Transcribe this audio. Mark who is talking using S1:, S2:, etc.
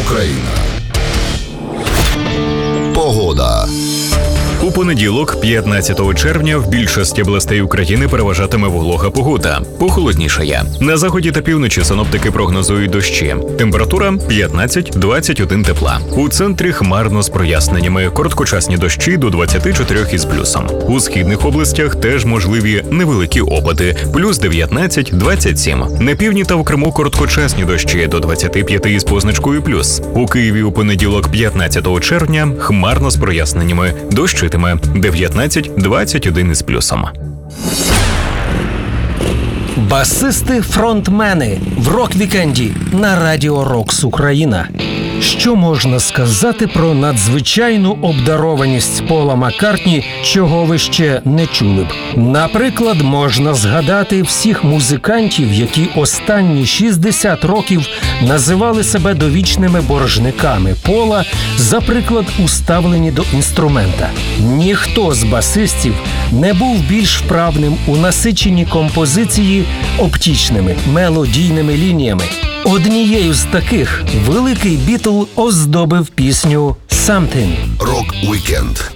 S1: Україна. Погода.
S2: У понеділок, 15 червня, в більшості областей України переважатиме волога погода. Похолоднішає. На заході та півночі синоптики прогнозують дощі. Температура 15-21 тепла. У центрі хмарно з проясненнями. Короткочасні дощі до 24 із плюсом. У східних областях теж можливі невеликі опади. Плюс 19-27. На півдні та в Криму короткочасні дощі до 25 із позначкою плюс. У Києві у понеділок, 15 червня, хмарно з проясненнями. Дощитиме 19-21 із плюсом.
S3: Басисти-фронтмени в рок-вікенді на Радіо Рокс Україна. Що можна сказати про надзвичайну обдарованість Пола Маккартні, чого ви ще не чули б? Наприклад, можна згадати всіх музикантів, які останні 60 років називали себе довічними боржниками Пола, за приклад уставлені до інструмента. Ніхто з басистів не був більш вправним у насиченні композиції оптічними, мелодійними лініями. Однією з таких великий Бітл оздобив пісню «Something».
S1: Рок-вікенд